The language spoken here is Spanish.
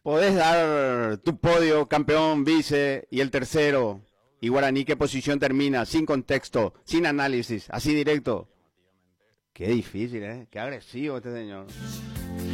¿Podés dar tu podio, campeón, vice y el tercero? ¿Y Guaraní qué posición termina? Sin contexto, sin análisis, así directo. Qué difícil, ¿eh? Qué agresivo este señor.